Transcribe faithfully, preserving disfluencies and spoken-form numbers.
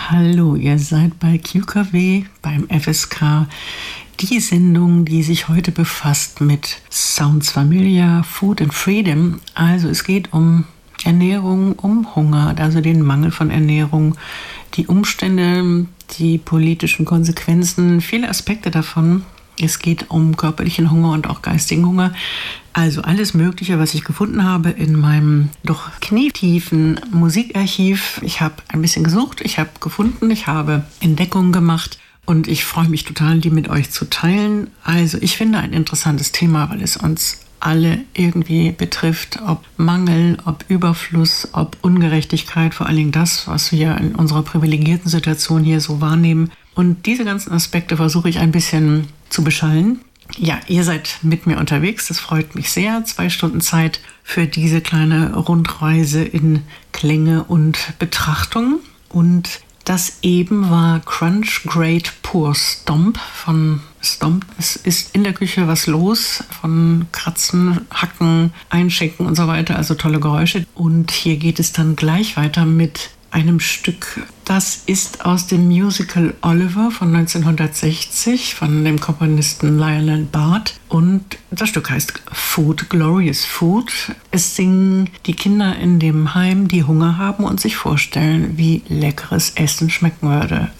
Hallo, ihr seid bei Q K W beim F S K, die Sendung, die sich heute befasst mit Sounds Familia, Food and Freedom. Also es geht um Ernährung, um Hunger, also den Mangel von Ernährung, die Umstände, die politischen Konsequenzen, viele Aspekte davon. Es geht um körperlichen Hunger und auch geistigen Hunger. Also alles Mögliche, was ich gefunden habe in meinem doch knietiefen Musikarchiv. Ich habe ein bisschen gesucht, ich habe gefunden, ich habe Entdeckungen gemacht und ich freue mich total, die mit euch zu teilen. Also ich finde ein interessantes Thema, weil es uns alle irgendwie betrifft, ob Mangel, ob Überfluss, ob Ungerechtigkeit, vor allen Dingen das, was wir in unserer privilegierten Situation hier so wahrnehmen. Und diese ganzen Aspekte versuche ich ein bisschen zu beschallen. Ja, ihr seid mit mir unterwegs, das freut mich sehr. Zwei Stunden Zeit für diese kleine Rundreise in Klänge und Betrachtung. Und das eben war Crunch Great Pour Stomp von Stomp. Es ist in der Küche was los, von Kratzen, Hacken, Einschenken und so weiter, also tolle Geräusche. Und hier geht es dann gleich weiter mit einem Stück, das ist aus dem Musical Oliver von neunzehnhundertsechzig von dem Komponisten Lionel Bart und das Stück heißt Food, Glorious Food. Es singen die Kinder in dem Heim, die Hunger haben und sich vorstellen, wie leckeres Essen schmecken würde.